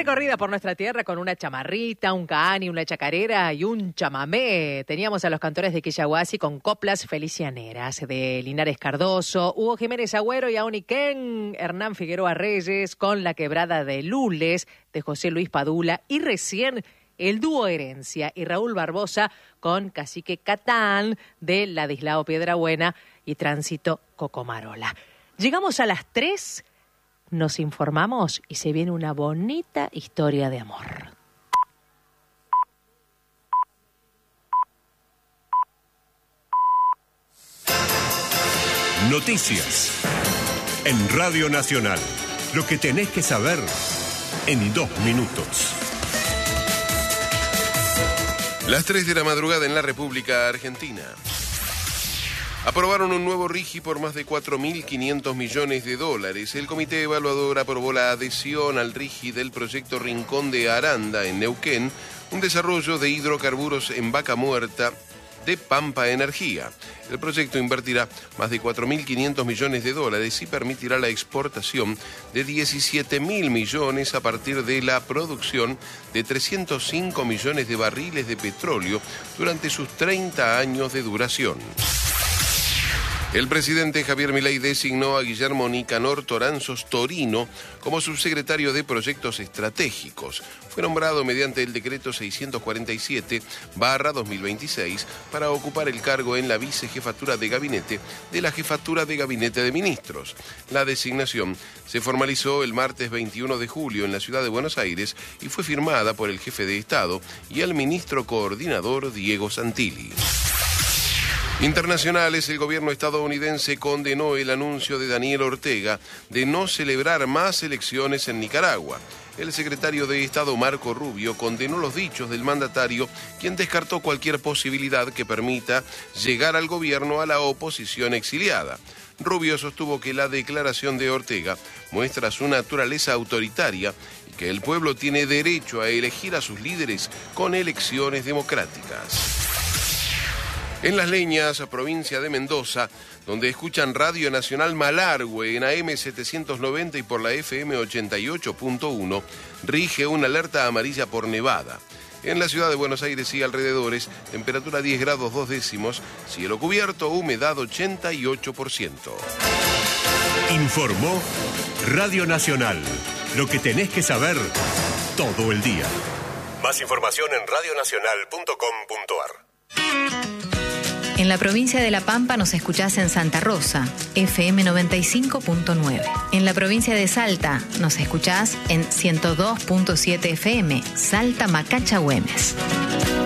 recorrida por nuestra tierra con una chamarrita, un cani, una chacarera y un chamamé. Teníamos a los cantores de Quillahuasi con coplas felicianeras de Linares Cardoso, Hugo Jiménez Agüero y Auniquén, Hernán Figueroa Reyes con La Quebrada de Lules de José Luis Padula y recién el dúo Herencia y Raúl Barbosa con Cacique Catán de Ladislao Piedrabuena y Tránsito Cocomarola. Llegamos a las 3, nos informamos y se viene una bonita historia de amor. Noticias en Radio Nacional. Lo que tenés que saber en 2 minutos. Las 3 de la madrugada en la República Argentina. Aprobaron un nuevo RIGI por más de 4.500 millones de dólares. El comité evaluador aprobó la adhesión al RIGI del proyecto Rincón de Aranda en Neuquén, un desarrollo de hidrocarburos en Vaca Muerta de Pampa Energía. El proyecto invertirá más de 4.500 millones de dólares y permitirá la exportación de 17.000 millones a partir de la producción de 305 millones de barriles de petróleo durante sus 30 años de duración. El presidente Javier Milei designó a Guillermo Nicanor Toranzos Torino como subsecretario de Proyectos Estratégicos. Fue nombrado mediante el decreto 647/2026 para ocupar el cargo en la vicejefatura de gabinete de la Jefatura de Gabinete de Ministros. La designación se formalizó el martes 21 de julio en la ciudad de Buenos Aires y fue firmada por el jefe de Estado y el ministro coordinador Diego Santilli. Internacionales, el gobierno estadounidense condenó el anuncio de Daniel Ortega de no celebrar más elecciones en Nicaragua. El secretario de Estado Marco Rubio condenó los dichos del mandatario, quien descartó cualquier posibilidad que permita llegar al gobierno a la oposición exiliada. Rubio sostuvo que la declaración de Ortega muestra su naturaleza autoritaria y que el pueblo tiene derecho a elegir a sus líderes con elecciones democráticas. En Las Leñas, provincia de Mendoza, donde escuchan Radio Nacional Malargüe en AM 790 y por la FM 88.1, rige una alerta amarilla por nevada. En la ciudad de Buenos Aires y alrededores, temperatura 10 grados 2 décimos, cielo cubierto, humedad 88%. Informó Radio Nacional. Lo que tenés que saber todo el día. Más información en radionacional.com.ar. En la provincia de La Pampa nos escuchás en Santa Rosa, FM 95.9. En la provincia de Salta nos escuchás en 102.7 FM, Salta Macacha Güemes.